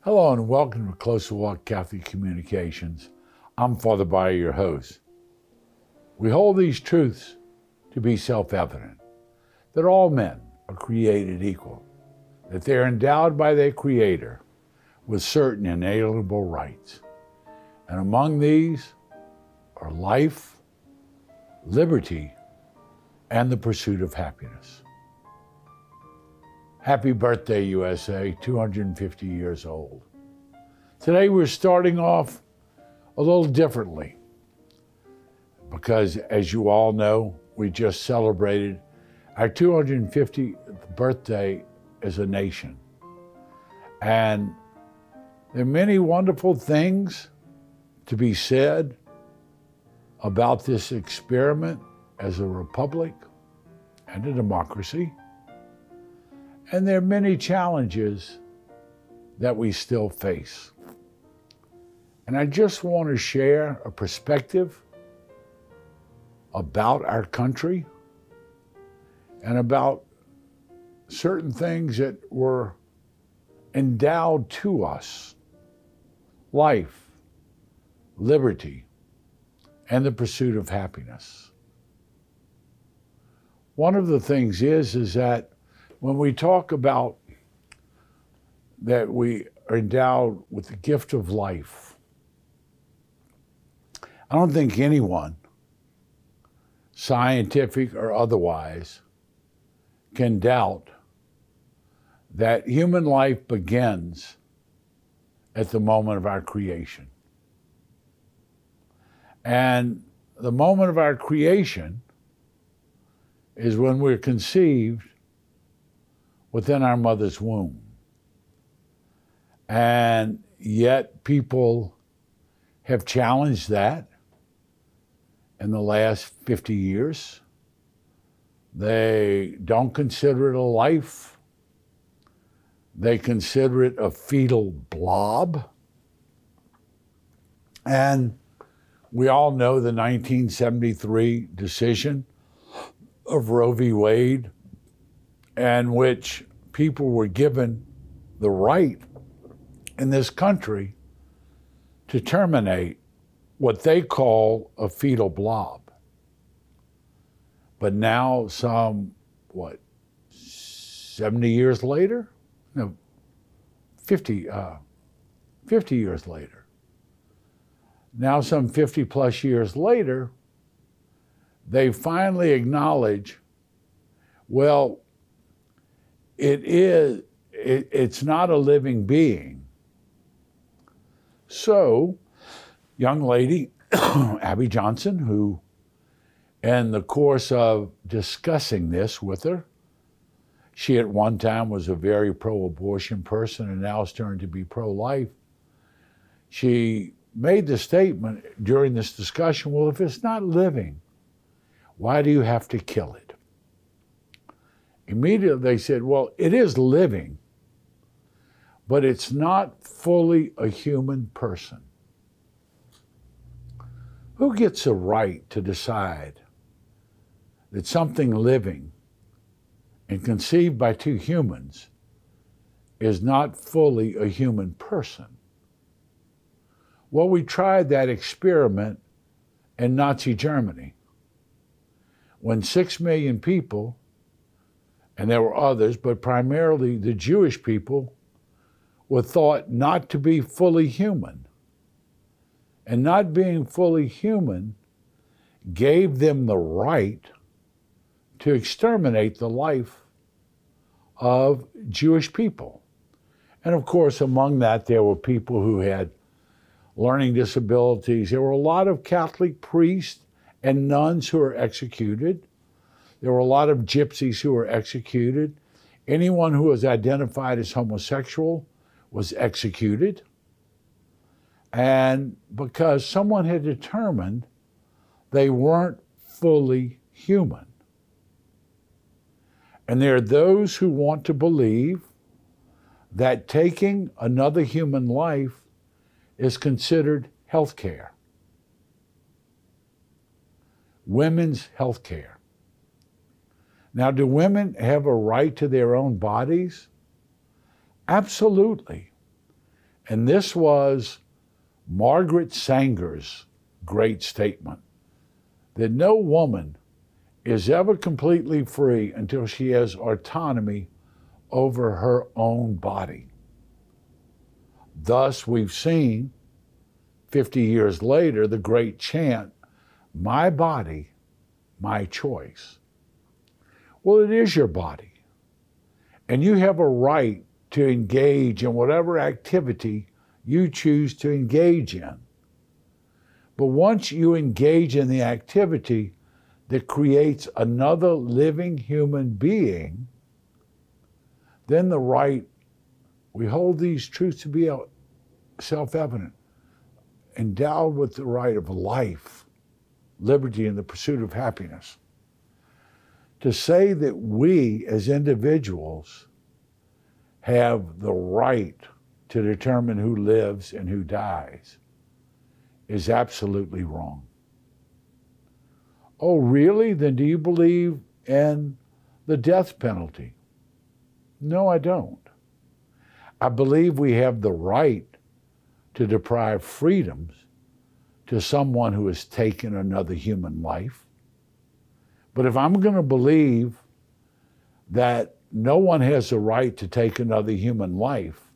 Hello and welcome to Closer Walk Catholic Communications. I'm Father Bayer, your host. We hold these truths to be self-evident, that all men are created equal, that they are endowed by their Creator with certain inalienable rights. And among these are life, liberty, and the pursuit of happiness. Happy birthday, USA, 250 years old. Today we're starting off a little differently because, as you all know, we just celebrated our 250th birthday as a nation. And there are many wonderful things to be said about this experiment as a republic and a democracy. And there are many challenges that we still face. And I just want to share a perspective about our country and about certain things that were endowed to us: life, liberty, and the pursuit of happiness. One of the things is that when we talk about that we are endowed with the gift of life, I don't think anyone, scientific or otherwise, can doubt that human life begins at the moment of our creation. And the moment of our creation is when we're conceived within our mother's womb. And yet people have challenged that in the last 50 years. They don't consider it a life. They consider it a fetal blob. And we all know the 1973 decision of Roe v. Wade, in which people were given the right in this country to terminate what they call a fetal blob. But now some, 70 years later? No, 50 years later. Now some 50 plus years later, they finally acknowledge, well, it's not a living being. So, young lady, Abby Johnson, who in the course of discussing this with her, she at one time was a very pro-abortion person and now has turned to be pro-life. She made the statement during this discussion, well, if it's not living, why do you have to kill it? Immediately they said, well, it is living, but it's not fully a human person. Who gets a right to decide that something living and conceived by two humans is not fully a human person? Well, we tried that experiment in Nazi Germany when 6 million people, and there were others, but primarily the Jewish people, were thought not to be fully human. And not being fully human gave them the right to exterminate the life of Jewish people. And of course, among that, there were people who had learning disabilities. There were a lot of Catholic priests and nuns who were executed. There were a lot of gypsies who were executed. Anyone who was identified as homosexual was executed. And because someone had determined they weren't fully human. And there are those who want to believe that taking another human life is considered health care. Women's health care. Now, do women have a right to their own bodies? Absolutely. And this was Margaret Sanger's great statement that no woman is ever completely free until she has autonomy over her own body. Thus, we've seen 50 years later the great chant, "My body, my choice." Well, it is your body, and you have a right to engage in whatever activity you choose to engage in. But once you engage in the activity that creates another living human being, then the right, we hold these truths to be self-evident, endowed with the right of life, liberty, and the pursuit of happiness. To say that we as individuals have the right to determine who lives and who dies is absolutely wrong. Oh, really? Then do you believe in the death penalty? No, I don't. I believe we have the right to deprive freedoms to someone who has taken another human life. But if I'm going to believe that no one has the right to take another human life,